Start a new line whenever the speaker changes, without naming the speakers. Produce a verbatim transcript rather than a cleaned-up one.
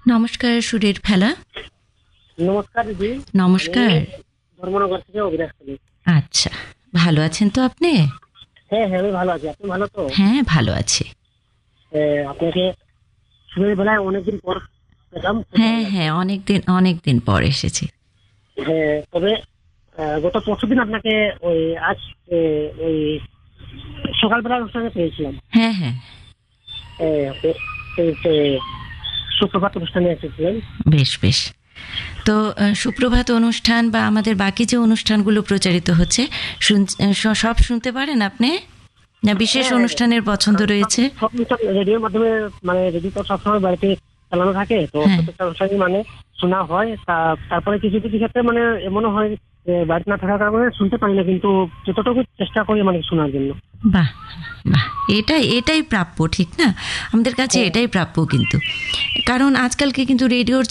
নমস্কার, সুরের ফেলা।
নমস্কার দিদি।
নমস্কার।
ধর্মনগর থেকে অভিলাষ করি।
আচ্ছা, ভালো আছেন তো আপনি?
হ্যাঁ হ্যাঁ আমি ভালো আছি, আপনি ভালো তো?
হ্যাঁ, ভালো আছি।
আহ, আপনাকে সুরের বেলায় অনেকদিন পর পেলাম।
হ্যাঁ হ্যাঁ, অনেকদিন অনেকদিন পর এসেছি।
হ্যাঁ, তবে আহ, গত পরশুদিন আপনাকে ওই আজ আহ, ওই সকালবেলা অনুষ্ঠানে পেয়েছিলাম।
হ্যাঁ হ্যাঁ,
আহ, আপনি সেই যে সুপ্রভাত অনুষ্ঠানে এসেছিলেন।
বেশ বেশ। তো আহ, সুপ্রভাত অনুষ্ঠান বা আমাদের বাকি যে অনুষ্ঠানগুলো প্রচারিত হচ্ছে, শুন- আহ, স- সব শুনতে পারেন আপনি? না বিশেষ
হ্যাঁ,
অনুষ্ঠানের পছন্দ রয়েছে?
সব অনুষ্ঠান রেডিওর মাধ্যমে, মানে রেডিও তো সবসময় বাড়িতে চালানো থাকে, তো
হ্যাঁ।
প্রত্যেকটা অনুষ্ঠানই মানে শোনা হয়। তা- তারপরে কিছু কিছু ক্ষেত্রে মানে এমনও হয় যে বাড়িতে না থাকার কারণে শুনতে পারি না, কিন্তু যতটুকু চেষ্টা করি মানে শোনার জন্য।
বাহ বাহ, এটাই এটাই প্রাপ্য, ঠিক না? আমাদের কাছে
হ্যাঁ।
এটাই প্রাপ্য কিন্তু, কারণ আজকালকে কিন্তু রেডিওর